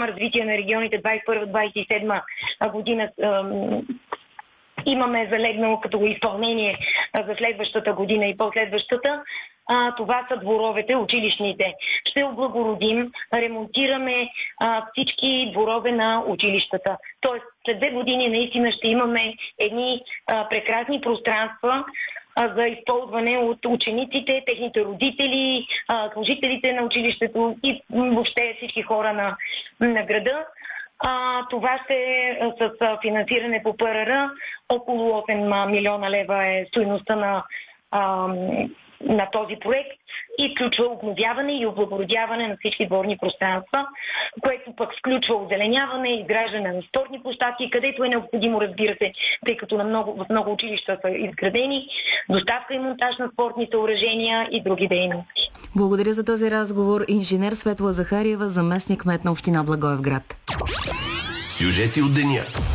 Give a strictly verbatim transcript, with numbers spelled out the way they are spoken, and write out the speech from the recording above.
програма развитие на регионите двадесет и първа - двадесет и седма година имаме залегнало като изпълнение за следващата година и последващата. А, това са дворовете, училищните. Ще облагородим, ремонтираме а, всички дворове на училищата. Тоест, след две години наистина ще имаме едни а, прекрасни пространства а, за използване от учениците, техните родители, а, служителите на училището и въобще всички хора на, на града. А, това ще е с а, финансиране по ПРР. Около осем милиона лева е стойността на а, на този проект и включва обновяване и облагородяване на всички дворни пространства, което пък включва озеленяване, изграждане на спортни площадки, където е необходимо, разбира се, тъй като на много, в много училища са изградени, доставка и монтаж на спортни съоръжения и други дейности. Благодаря за този разговор. Инженер Светла Захариева, заместник кмет на община Благоевград. Сюжети от деня.